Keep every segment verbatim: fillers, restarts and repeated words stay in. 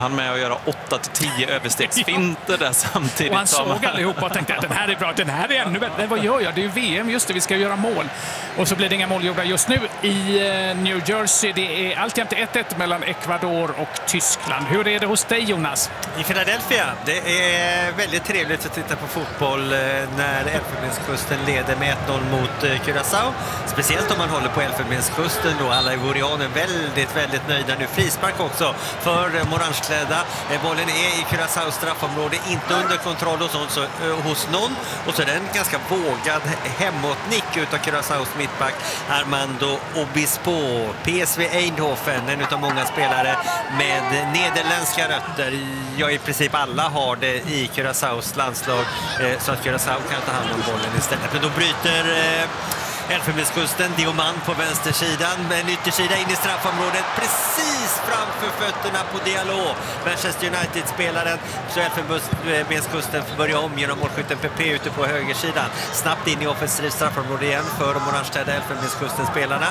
Han med att göra åtta till tio överstegsfinter där samtidigt. Och han såg allihopa och tänkte att den här är bra, den här är ännu bättre. Vad gör jag? Det är ju V M, just det, vi ska göra mål. Och så blir det inga mål gjorda just nu i New Jersey. Det är alltjämt ett ett mellan Ecuador och Tyskland. Hur är det hos dig, Jonas? I Philadelphia, det är väldigt trevligt att titta på fotboll när Elfenbenskusten leder med ett noll mot Curaçao. Speciellt om man håller på Elfenbenskusten då. Alla ivorianer väldigt, väldigt nöjda nu. Frispark också för orangeklädda. Bollen är i Curaçaos straffområde, inte under kontroll hos, oss, hos någon. Och så är det en ganska vågad hemåtnick utav Curaçaos mittback Armando Obispo. P S V Eindhoven, en utav många spelare med nederländska rötter. Ja, i princip alla har det i Curaçaos landslag, så att Curaçao kan ta hand om bollen istället. Men då bryter Elfenbenskusten, Dioman på vänstersidan, en yttersida in i straffområdet, precis framför fötterna på Diallo, Manchester United-spelaren. Så Elfenbenskusten får börja om genom målskytten P P ute på högersidan. Snabbt in i offensiv straffområde igen för de orangeklädda Elfenbenskusten-spelarna.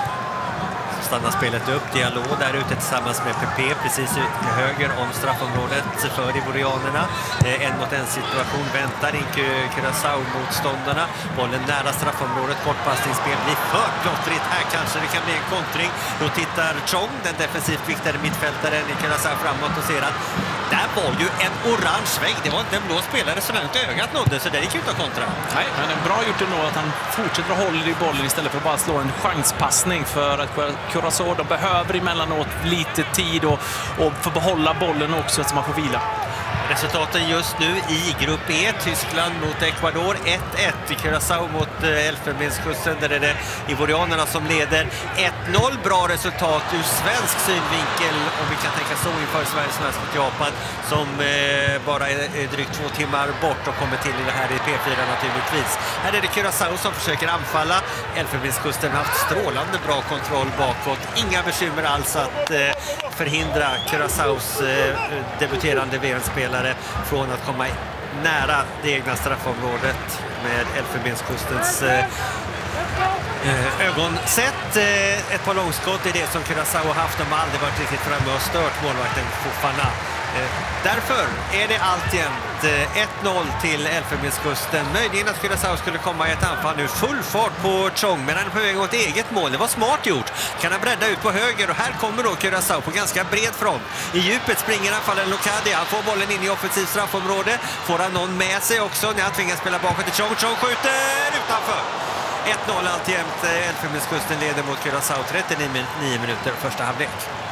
Stannar spelet upp, Diallo där ute tillsammans med P P precis ut till höger om straffområdet för ivorianerna. En mot en situation, väntar in Curaçao-motståndarna. Bollen nära straffområdet, kortpassningsspel blir för plottrigt här, kanske det kan bli en kontring. Då tittar Chong, den defensivt viktade mittfältaren i Curaçao, framåt och ser att där var ju en orange vägg. Det var inte en blå spelare så långt ögat nådde, så det gick ju inte att kontra. Nej, men det är bra gjort ändå att han fortsätter att hålla i bollen istället för att bara slå en chanspassning, för att Curaçao, de behöver emellanåt lite tid och, och få behålla bollen också så man får vila. Resultaten just nu i grupp E, Tyskland mot Ecuador ett ett, Curaçao mot Elfenbenskusten, där är det ivorianerna som leder ett noll. Bra resultat ur svensk synvinkel, om vi kan tänka så, inför Sveriges match mot Japan, som eh, bara är, är drygt två timmar bort och kommer till i det här i P fyra naturligtvis. Här är det Curaçao som försöker anfalla. Elfenbenskusten har haft strålande bra kontroll bakåt. Inga bekymmer alls att eh, förhindra Curaçaos eh, debuterande V M-spelare från att komma nära det egna straffområdet med Elfenbenskustens eh, ögonsett. Eh, ett par långskott är det som Curaçao har haft. De har aldrig varit riktigt framme och stört målvakten Fofana. Eh, därför är det alltjämt eh, ett noll till Elfenbenskusten. Möjligen att Curaçao skulle komma i ett anfall nu. Full fart på Chong, men han är på väg mot eget mål. Det var smart gjort. Kan han bredda ut på höger, och här kommer då Curaçao på ganska bred front. I djupet springer anfallen Locadia. Han får bollen in i offensiv straffområde. Får han någon med sig också när han tvingas spela bakåt till Chong. Chong skjuter utanför. ett noll alltjämt. Elfenbenskusten leder mot Curaçao, trettionio minuter första halvlek.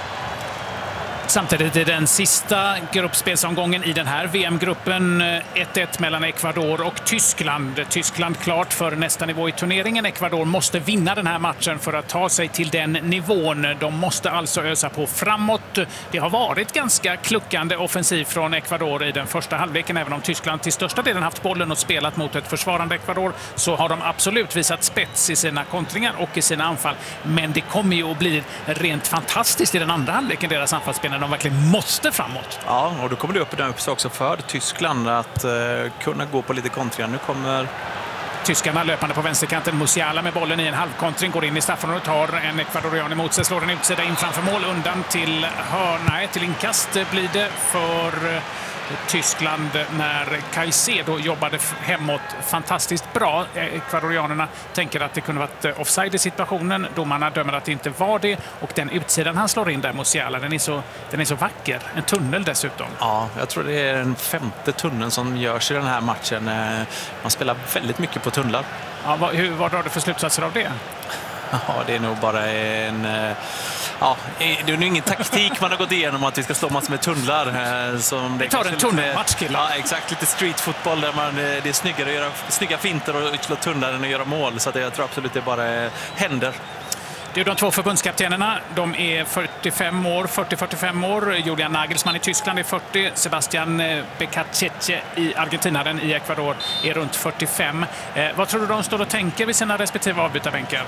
Samtidigt är den sista gruppspelsomgången i den här V M-gruppen ett ett mellan Ecuador och Tyskland. Tyskland klart för nästa nivå i turneringen. Ecuador måste vinna den här matchen för att ta sig till den nivån. De måste alltså ösa på framåt. Det har varit ganska kluckande offensiv från Ecuador i den första halvleken. Även om Tyskland till största delen haft bollen och spelat mot ett försvarande Ecuador, så har de absolut visat spets i sina kontringar och i sina anfall. Men det kommer ju att bli rent fantastiskt i den andra halvleken, deras anfallsspel, de verkligen måste framåt. Ja, och då kommer det upp den upp också för Tyskland att uh, kunna gå på lite kontringar. Nu kommer tyskarna löpande på vänsterkanten. Musiala med bollen i en halvkontring, går in i straffområdet, tar en ekvadorian emot sig, slår en utsida in framför mål, undan till hörna, till inkast blir det för Tyskland när Caicedo jobbade hemåt fantastiskt bra. Ekvadorianerna tänker att det kunde varit offside i situationen. Domarna dömer att det inte var det. Och den utsidan han slår in där, Musiala, den är så, den är så vacker. En tunnel dessutom. Ja, jag tror det är den femte tunneln som görs i den här matchen. Man spelar väldigt mycket på tunnlar. Ja, vad, hur, vad drar du för slutsatser av det? Ja, det är nog bara en... Ja, det är nog ingen taktik man har gått igenom att vi ska slå massor med tunnlar. Som det vi tar en tunnelmatch, killar. Ja, exakt. Lite streetfotboll där man, det är snyggare att göra snygga finter och slå tunnlar än att göra mål. Så att jag tror absolut det bara händer. Det är de två förbundskaptenerna. De är fyrtiofem år, fyrtio till fyrtiofem år. Julian Nagelsmann i Tyskland är fyrtio. Sebastian Becacece i Argentina, den i Ecuador, är runt fyrtiofem. Eh, vad tror du de står och tänker vid sina respektive avbytarbänkar?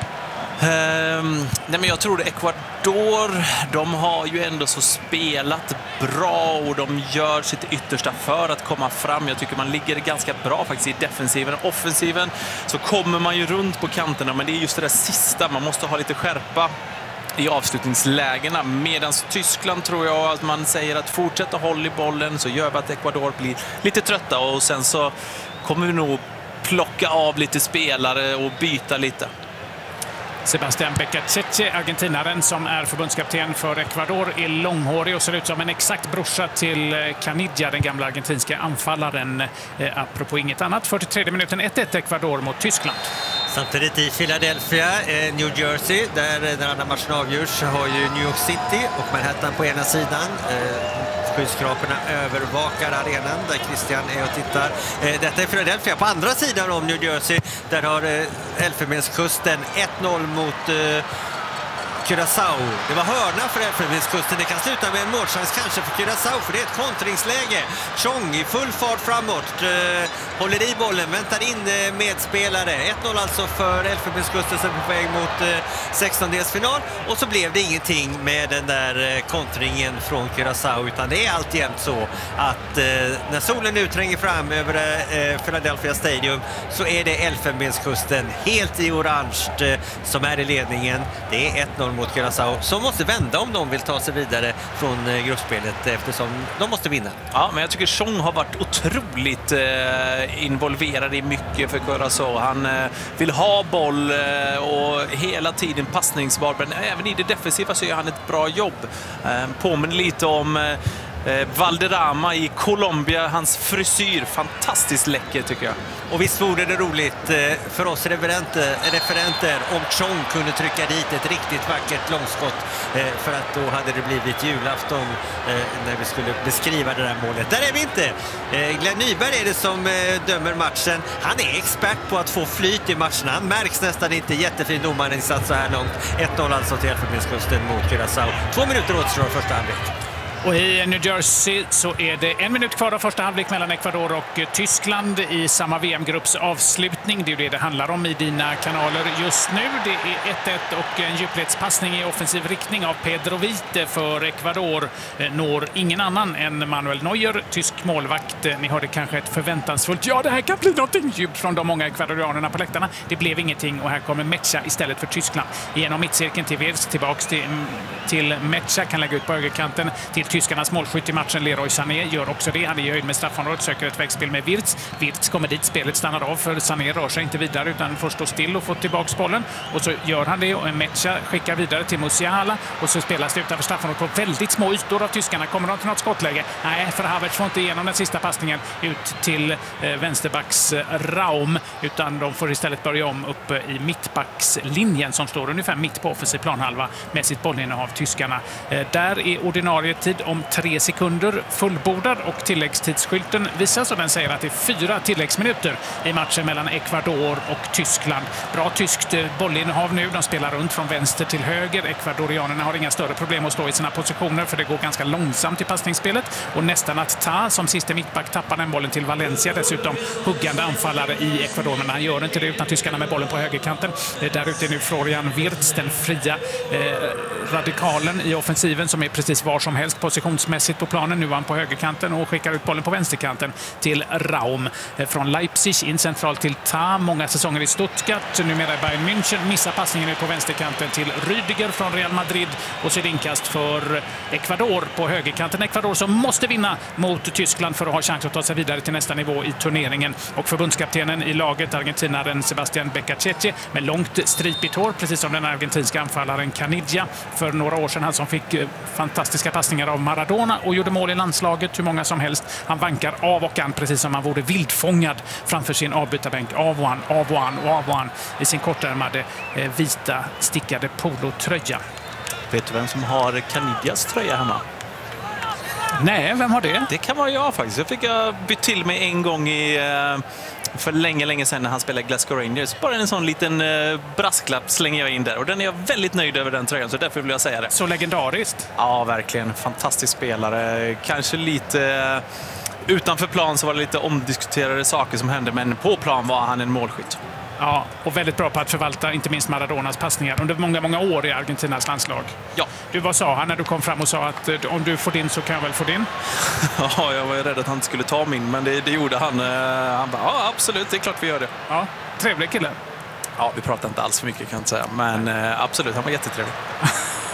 Um, nej men jag tror att Ecuador, de har ju ändå så spelat bra och de gör sitt yttersta för att komma fram. Jag tycker man ligger ganska bra faktiskt i defensiven. Offensiven så kommer man ju runt på kanterna, men det är just det där sista, man måste ha lite skärpa i avslutningslägena. Medan Tyskland tror jag att man säger att fortsätta hålla i bollen så gör vi att Ecuador blir lite trötta och sen så kommer vi nog plocka av lite spelare och byta lite. Sebastian Becacece, argentinaren som är förbundskapten för Ecuador, är långhårig och ser ut som en exakt brorsa till Caniggia, den gamla argentinska anfallaren. Eh, apropå inget annat, fyrtiotredje minuten, ett ett Ecuador mot Tyskland. Samtidigt i Philadelphia, eh, New Jersey, där den andra matchen avgörs, har ju New York City och Manhattan på ena sidan. Eh, Skyskraporna övervakar arenan där Christian är och tittar. Eh, detta är Philadelphia. På andra sidan om New Jersey, där har eh, Elfenbenskusten ett noll mot eh, Curaçao. Det var hörna för Elfenbenskusten. Det kan sluta med en målchans kanske för Curaçao, för det är ett kontringsläge. Chong i full fart framåt. Eh, håller i bollen, väntar in eh, medspelare. ett noll alltså för Elfenbenskusten som är på väg mot eh, sextondelsfinal. Och så blev det ingenting med den där eh, kontringen från Curaçao, utan det är alltjämt så att eh, när solen nu tränger fram över eh, Philadelphia Stadium så är det Elfenbenskusten helt i orange eh, som är i ledningen. Det är ett noll mot Curaçao som måste vända om de vill ta sig vidare från eh, gruppspelet, eftersom de måste vinna. Ja, men jag tycker Chong har varit otroligt eh, involverad i mycket för Curaçao. Han eh, vill ha boll eh, och hela tiden passningsbar, men även i det defensiva så gör han ett bra jobb. Eh, påminner lite om eh, Eh, Valderrama i Colombia, hans frisyr, fantastiskt läcker tycker jag. Och visst vore det roligt eh, för oss referenter, referenter om Chong kunde trycka dit ett riktigt vackert långskott, eh, för att då hade det blivit julafton eh, när vi skulle beskriva det där målet. Där är vi inte. Eh, Glenn Nyberg är det som eh, dömer matchen. Han är expert på att få flyt i matcherna. Han märks nästan inte. Jättefin domarinsats så här långt. ett noll alltså till Elfenbenskusten mot Curaçao. Två minuter återstår första halvlek. Och i New Jersey så är det en minut kvar av första halvlek mellan Ecuador och Tyskland i samma V M-grupps avslutning. Det är det det handlar om i dina kanaler just nu. Det är ett ett och en djupledspassning i offensiv riktning av Pedro Vite för Ecuador. Når ingen annan än Manuel Neuer, tysk målvakt. Ni hörde kanske ett förväntansfullt "ja, det här kan bli någonting" ljud från de många ekvadorianerna på läktarna. Det blev ingenting och här kommer Mecha istället för Tyskland. Genom mittcirkeln till Wirtz, tillbaks till, till Mecha, kan lägga ut på högerkanten till tyskarnas målskytt i matchen. Leroy Sané gör också det. Han är i höjd med straffområdet, söker ett vägspel med Wirtz. Wirtz kommer dit, spelet stannar av för Sané rör sig inte vidare utan får stå still och få tillbaka bollen. Och så gör han det och en Mecha skickar vidare till Musiala och så spelas det utanför straffområdet på väldigt små ytor av tyskarna. Kommer de till något skottläge? Nej, för Havertz får inte igenom den sista passningen ut till eh, vänsterbacks eh, Raum, utan de får istället börja om uppe i mittbackslinjen som står ungefär mitt på offensiv planhalva med sitt bollinnehav tyskarna. Eh, där är ordinarie tid om tre sekunder fullbordad och tilläggstidsskylten visar så den säger att det är fyra tilläggsminuter i matchen mellan Ecuador och Tyskland. Bra tyskt bollinnehav nu. De spelar runt från vänster till höger. Ekvadorianerna har inga större problem att stå i sina positioner för det går ganska långsamt i passningsspelet och nästan att ta som sista mittback tappar den bollen till Valencia. Dessutom huggande anfallare i Ecuador, men han gör inte det utan tyskarna med bollen på högerkanten. Där ute är nu Florian Wirtz, den fria eh, radikalen i offensiven som är precis var som helst positionsmässigt på planen. Nu var han på högerkanten och skickar ut bollen på vänsterkanten till Raum. Från Leipzig in centralt till Ta. Många säsonger i Stuttgart. Numera i Bayern München. Missar passningen ut på vänsterkanten till Rüdiger från Real Madrid. Och så är det inkast för Ecuador på högerkanten. Ecuador som måste vinna mot Tyskland för att ha chans att ta sig vidare till nästa nivå i turneringen. Och förbundskaptenen i laget, argentinaren Sebastian Becacece, med långt stripigt hår, precis som den argentinska anfallaren Caniggia för några år sedan. Han som fick fantastiska passningar av Maradona och gjorde mål i landslaget, hur många som helst. Han vankar av och an precis som han vore vildfångad framför sin avbytarbänk. Av och an, av och an, av och an i sin kortärmade eh, vita stickade polotröja. Vet du vem som har Caniggias tröja hemma? Nej, vem har det? Det kan vara jag faktiskt. Jag fick jag bytt till mig en gång i... Eh... för länge, länge sedan när han spelade Glasgow Rangers. Bara en sån liten eh, brasklapp slänger jag in där. Och den är jag väldigt nöjd över, den tröjan, så därför vill jag säga det. Så legendariskt? Ja, verkligen. Fantastisk spelare. Kanske lite... Eh, utanför plan så var det lite omdiskuterade saker som hände, men på plan var han en målskytt. Ja, och väldigt bra på att förvalta inte minst Maradonas passningar under många, många år i Argentinas landslag. Ja. Du, vad sa han när du kom fram och sa att om du får din så kan jag väl få din? Ja, jag var ju rädd att han inte skulle ta min, men det, det gjorde han. Han bara, ja absolut, det är klart vi gör det. Ja, trevlig kille. Ja, vi pratar inte alls för mycket kan jag säga, men absolut, han var jättetrevlig.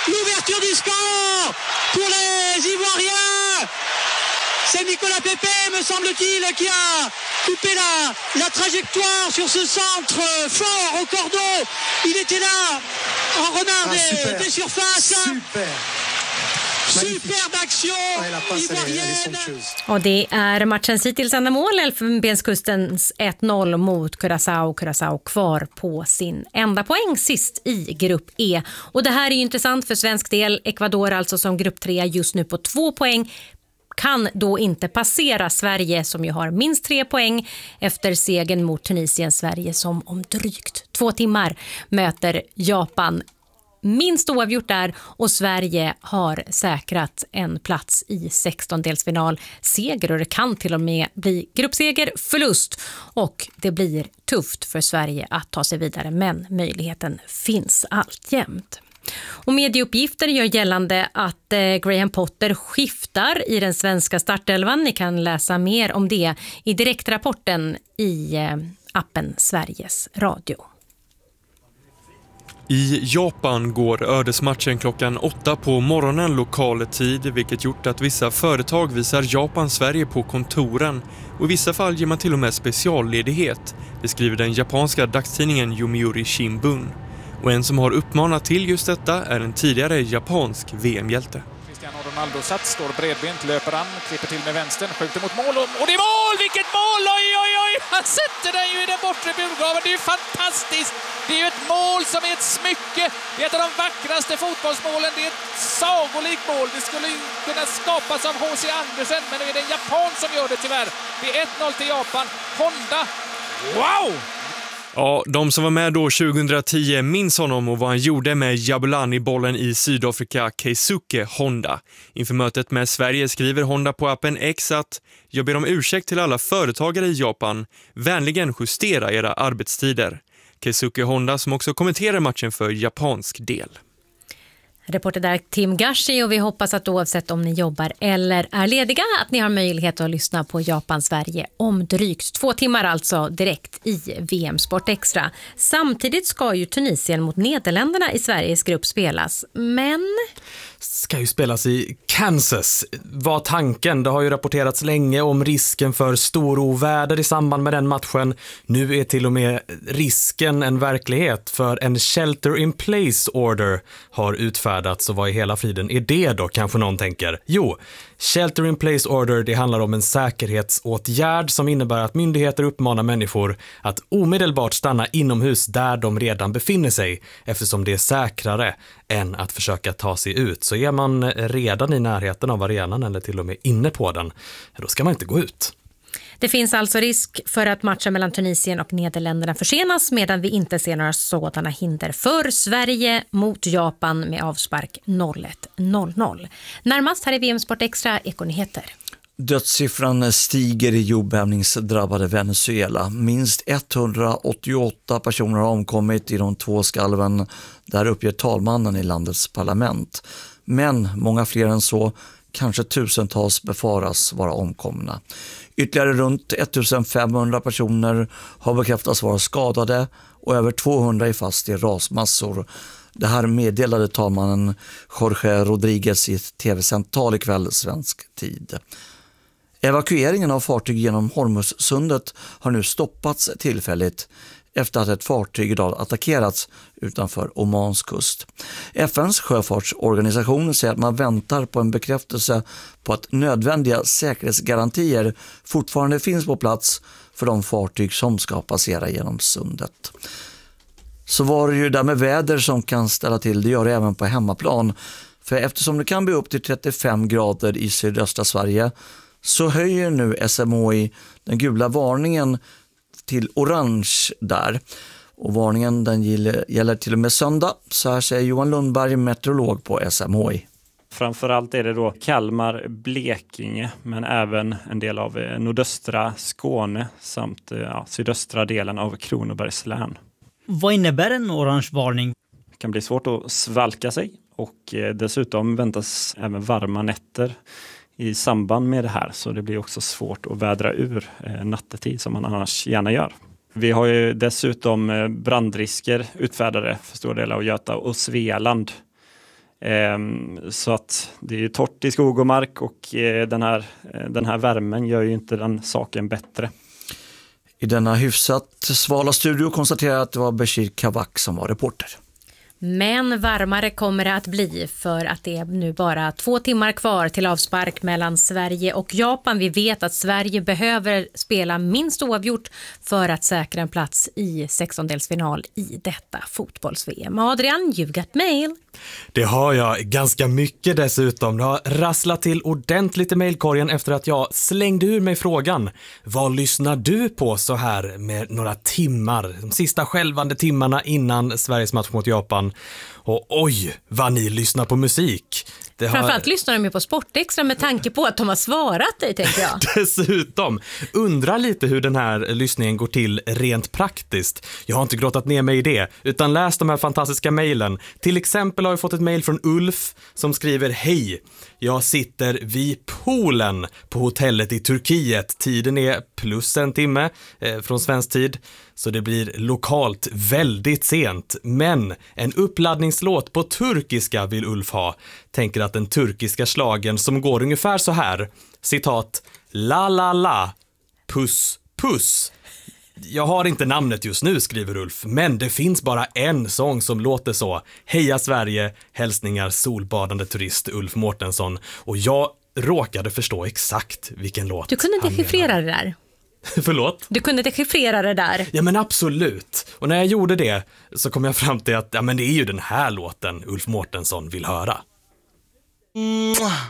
L'ouverture du score pour les Ivoiriens. C'est Nicolas Pepe, me semble-t-il, qui a coupé la, la trajectoire sur ce centre fort au cordeau. Il était là en renard ah, des, des surfaces. Super. Superb action ivoirienne! Och det är matchens hittills enda mål, Elfenbenskustens ett noll mot Curaçao. Curaçao kvar på sin enda poäng sist i grupp E. Och det här är ju intressant för svensk del. Ecuador alltså som grupp tre just nu på två poäng. Kan då inte passera Sverige som ju har minst tre poäng efter segern mot Tunisien. Sverige som om drygt två timmar möter Japan. Minst oavgjort där och Sverige har säkrat en plats i sextondelsfinal. Seger och det kan till och med bli gruppseger, förlust och det blir tufft för Sverige att ta sig vidare men möjligheten finns alltjämt. Och medieuppgifter gör gällande att eh, Graham Potter skiftar i den svenska startelvan. Ni kan läsa mer om det i direktrapporten i eh, appen Sveriges Radio. I Japan går ödesmatchen klockan åtta på morgonen lokal tid, vilket gjort att vissa företag visar Japan-Sverige på kontoren och i vissa fall ger man till och med specialledighet, beskriver den japanska dagstidningen Yomiuri Shimbun. Och en som har uppmanat till just detta är en tidigare japansk V M-hjälte. Cristiano Ronaldo satt, står bredbent, löper an, klipper till med vänstern, skjuter mot mål och, och det är mål! Vilket mål! Oj, oj, oj! Han sätter den ju i den bortre burgaven. Det är ju fantastiskt! Det är ju ett mål som är ett smycke. Det är ett av de vackraste fotbollsmålen. Det är ett sagolikt mål. Det skulle kunna skapas av H C Andersen, men nu är det en japan som gör det tyvärr. Det är ett noll till Japan. Honda. Wow! Ja, de som var med då tjugohundratio minns honom och vad han gjorde med Jabulani-bollen i Sydafrika, Keisuke Honda. Inför mötet med Sverige skriver Honda på appen X att jag ber om ursäkt till alla företagare i Japan. Vänligen justera era arbetstider. Keisuke Honda som också kommenterar matchen för japansk del. Reporter där Tim Gashi och vi hoppas att oavsett om ni jobbar eller är lediga att ni har möjlighet att lyssna på Japan-Sverige om drygt två timmar alltså direkt i V M Sport Extra. Samtidigt ska ju Tunisien mot Nederländerna i Sveriges grupp spelas, men... ska ju spelas i Kansas. Var tanken. Det har ju rapporterats länge om risken för storoväder i samband med den matchen. Nu är till och med risken en verklighet för en shelter in place order har utfärdats. Och vad i hela friden är det då, kanske någon tänker? Jo, shelter in place order, det handlar om en säkerhetsåtgärd som innebär att myndigheter uppmanar människor att omedelbart stanna inomhus där de redan befinner sig eftersom det är säkrare än att försöka ta sig ut. Så är man redan i närheten av arenan eller till och med inne på den, då ska man inte gå ut. Det finns alltså risk för att matchen mellan Tunisien och Nederländerna försenas medan vi inte ser några sådana hinder för Sverige mot Japan med avspark noll ett noll noll. Närmast här i V M Sport Extra Ekonyheter. Dödssiffran stiger i jordbävningsdrabbade Venezuela. Minst etthundraåttioåtta personer har omkommit i de två skalven. Där uppger talmannen i landets parlament. Men många fler än så, kanske tusentals, befaras vara omkomna. Ytterligare runt ettusenfemhundra personer har bekräftats vara skadade och över tvåhundra är fast i rasmassor. Det här meddelade talmannen Jorge Rodriguez i ett tv-sänt tal ikväll svensk tid. Evakueringen av fartyg genom Hormuzsundet har nu stoppats tillfälligt efter att ett fartyg idag attackerats utanför Omans kust. F N:s sjöfartsorganisation säger att man väntar på en bekräftelse på att nödvändiga säkerhetsgarantier fortfarande finns på plats för de fartyg som ska passera genom sundet. Så var det ju där med väder som kan ställa till, det gör det även på hemmaplan. För eftersom det kan bli upp till trettiofem grader i sydöstra Sverige så höjer nu S M H I den gula varningen till orange där. Och varningen den gäller till och med söndag. Så här säger Johan Lundberg, meteorolog på S M H I. Framförallt är det då Kalmar, Blekinge men även en del av nordöstra Skåne samt ja, sydöstra delen av Kronobergs län. Vad innebär en orange varning? Det kan bli svårt att svalka sig och dessutom väntas även varma nätter i samband med det här, så det blir också svårt att vädra ur eh, nattetid som man annars gärna gör. Vi har ju dessutom eh, brandrisker utfärdade för stora delar av Göta och Svealand Så att det är ju torrt i skog och mark och den här, den här värmen gör ju inte den saken bättre. I denna hyfsat svala studio konstaterar jag att det var Bashir Kavak som var reporter. Men varmare kommer det att bli för att det är nu bara två timmar kvar till avspark mellan Sverige och Japan. Vi vet att Sverige behöver spela minst oavgjort för att säkra en plats i sextondelsfinal i detta fotbolls-V M. Adrian, you've got mail. Det har jag ganska mycket dessutom. Det har rasslat till ordentligt i mejlkorgen efter att jag slängde ur mig frågan. Vad lyssnar du på så här med några timmar, de sista skälvande timmarna innan Sveriges match mot Japan? Och oj, vad ni lyssnar på musik. Det har... Framförallt lyssnar de ju på Sportextra med tanke på att de har svarat dig, tänker jag. Dessutom, undrar lite hur den här lyssningen går till rent praktiskt. Jag har inte grottat ner mig i det, utan läst de här fantastiska mejlen. Till exempel har jag fått ett mejl från Ulf som skriver: hej, jag sitter vid poolen på hotellet i Turkiet. Tiden är plus en timme eh, från svensk tid. Så det blir lokalt väldigt sent. Men en uppladdningslåt på turkiska vill Ulf ha. Tänker att den turkiska slagen som går ungefär så här. Citat: la la la, puss puss. Jag har inte namnet just nu, skriver Ulf. Men det finns bara en sång som låter så. Heja Sverige, hälsningar solbadande turist Ulf Mårtensson. Och jag råkade förstå exakt vilken låt. Du kunde dechiffrera det där. Förlåt? Du kunde dechiffrera det där. Ja, men absolut. Och när jag gjorde det så kom jag fram till att ja, men det är ju den här låten Ulf Mårtensson vill höra. Mwah.